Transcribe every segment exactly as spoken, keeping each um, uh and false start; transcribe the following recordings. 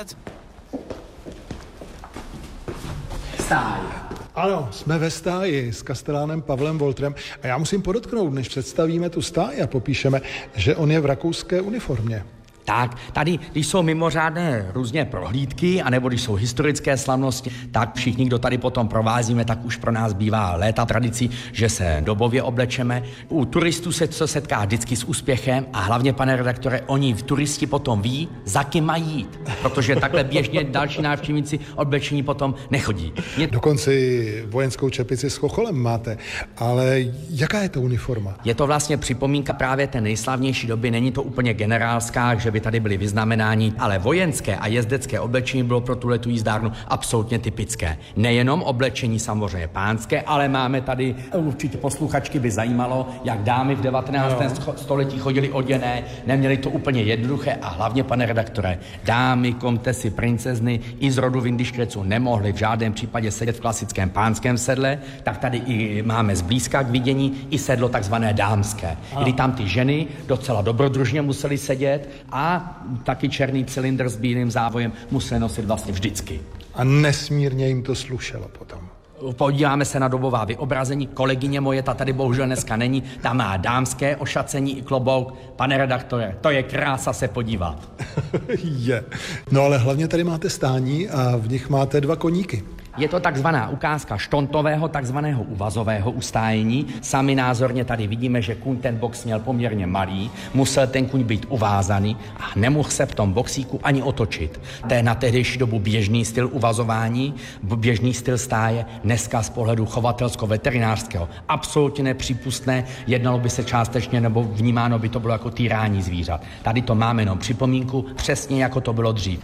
Stáj. Ano, jsme ve stáji s kastelánem Pavlem Woltrem a já musím podotknout, než představíme tu stáj a popíšeme, že on je v rakouské uniformě. Tak, tady, když jsou mimořádné různě prohlídky, anebo když jsou historické slavnosti, tak všichni, kdo tady potom provázíme, tak už pro nás bývá léta tradicí, že se dobově oblečeme. U turistů se to setká vždycky s úspěchem a hlavně, pane redaktore, oni v turisti potom ví, za kým mají jít, protože takhle běžně další návštěvníci oblečení potom nechodí. Je... Dokonce vojenskou čepici s chocholem máte, ale jaká je to uniforma? Je to vlastně připomínka právě té nejslavnější doby, není to úplně generálská, že by tady byly vyznamenání, ale vojenské a jezdecké oblečení bylo pro tuhletu jízdárnu absolutně typické. Nejenom oblečení samozřejmě pánské, ale máme tady, určitě posluchačky by zajímalo, jak dámy v devatenáctém No. století chodily oděné, neměly to úplně jednoduché a hlavně, pane redaktore, dámy, komtesy, princezny i z rodu Windischkretzů nemohly v žádném případě sedět v klasickém pánském sedle, tak tady i máme zblízka k vidění i sedlo takzvané dámské, kdy tam ty ženy docela dobrodružně musely sedět a taky černý cylindr s bílým závojem museli nosit vlastně vždycky. A nesmírně jim to slušelo potom. Podíváme se na dobová vyobrazení. Kolegyně moje, ta tady bohužel dneska není, ta má dámské ošacení i klobouk. Pane redaktore, to je krása se podívat. Je. No ale hlavně tady máte stání a v nich máte dva koníky. Je to takzvaná ukázka štontového, takzvaného uvazového ustájení. Sami názorně tady vidíme, že kuň ten box měl poměrně malý, musel ten kuň být uvázaný a nemohl se v tom boxíku ani otočit. To je na tehdejší dobu běžný styl uvazování, běžný styl stáje, dneska z pohledu chovatelsko-veterinářského absolutně nepřípustné, jednalo by se částečně nebo vnímáno by to bylo jako týrání zvířat. Tady to máme jenom připomínku, přesně jako to bylo dřív.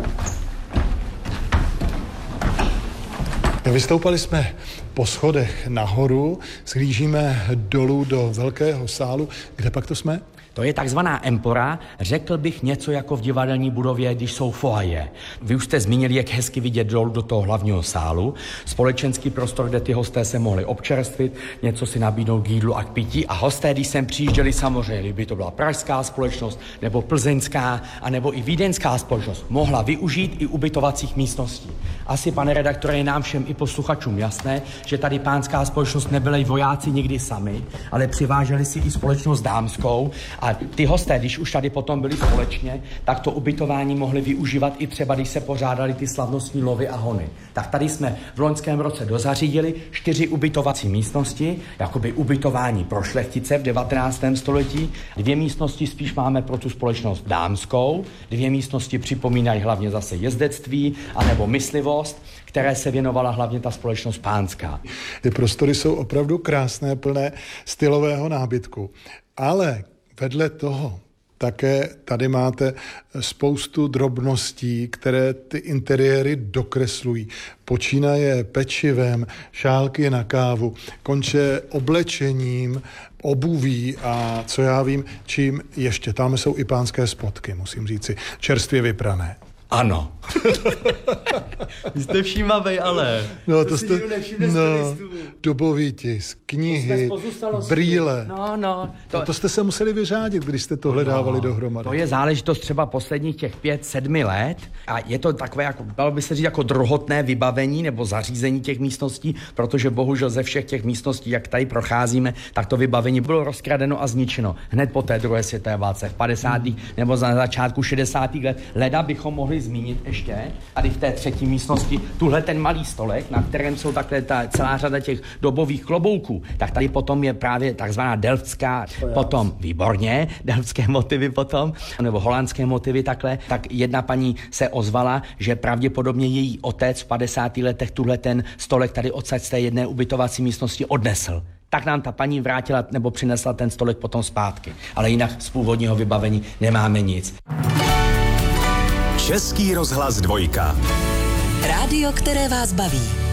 Vystoupali jsme po schodech nahoru, shlížíme dolů do velkého sálu. Kde pak to jsme? To je takzvaná empora, řekl bych něco jako v divadelní budově, když jsou foaje. Vy už jste zmínili, jak hezky vidět dolů do toho hlavního sálu. Společenský prostor, kde ty hosté se mohli občerstvit, něco si nabídnout k jídlu a k pití. A hosté, když sem přijížděli, samozřejmě, by to byla pražská společnost, nebo plzeňská, anebo i vídeňská společnost, mohla využít i ubytovacích místností. Asi, pane redaktore, je nám všem i posluchačům jasné, že tady pánská společnost nebyli vojáci nikdy sami, ale přiváželi si i společnost dámskou. A ty hosté, když už tady potom byli společně, tak to ubytování mohli využívat i třeba, když se pořádali ty slavnostní lovy a hony. Tak tady jsme v loňském roce dozařídili čtyři ubytovací místnosti, jakoby ubytování pro šlechtice v devatenáctém století. Dvě místnosti spíš máme pro tu společnost dámskou, dvě místnosti připomínají hlavně zase jezdectví anebo myslivost, které se věnovala hlavně ta společnost pánská. Ty prostory jsou opravdu krásné, plné stylového nábytku, ale vedle toho také tady máte spoustu drobností, které ty interiéry dokreslují. Počínaje pečivem, šálky na kávu, konče oblečením, obuví a co já vím, čím ještě. Tam jsou i pánské spodky, musím říci, čerstvě vyprané. Ano. Vy jste všímavej, ale. No, to, to jste, no, dobový tisk, knihy, brýle. No, no. To, to jste se museli vyřádit, když jste tohle no, dávali dohromady. To je záležitost třeba posledních těch pět, sedmi let a je to takové, jako, dalo by se říct, jako druhotné vybavení nebo zařízení těch místností, protože bohužel ze všech těch místností, jak tady procházíme, tak to vybavení bylo rozkradeno a zničeno. Hned po té druhé světové válce v padesátých nebo na začátku šedesátých let. Leda bychom mohli zmínit ještě, tady v té třetí místnosti, tuhle ten malý stolek, na kterém jsou takhle ta celá řada těch dobových klobouků, tak tady potom je právě takzvaná delftská, potom výborně, delftské motivy potom, nebo holandské motivy takhle, tak jedna paní se ozvala, že pravděpodobně její otec v padesátých letech tuhle ten stolek tady odsaď z té jedné ubytovací místnosti odnesl. Tak nám ta paní vrátila nebo přinesla ten stolek potom zpátky. Ale jinak z původního vybavení nemáme nic. Český rozhlas dvojka. Rádio, které vás baví.